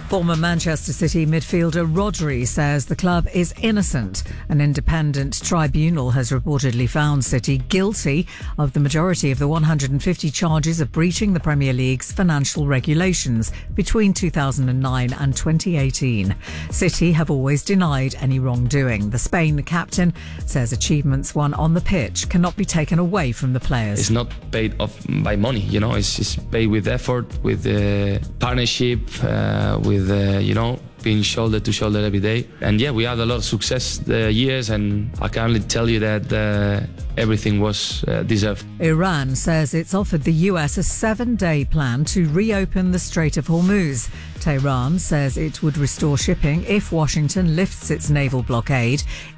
Former Manchester City midfielder Rodri says the club is innocent. An independent tribunal has reportedly found City guilty of the majority of the 150 charges of breaching the Premier League's financial regulations between 2009 and 2018. City have always denied any wrongdoing. The Spain captain says achievements won on the pitch cannot be taken away from the players. It's not paid off by money, it's paid with effort, with partnership, with being shoulder to shoulder every day. And we had a lot of success the years, and I can only tell you that everything was deserved. Iran says it's offered the US a 7-day plan to reopen the Strait of Hormuz. Tehran says it would restore shipping if Washington lifts its naval blockade.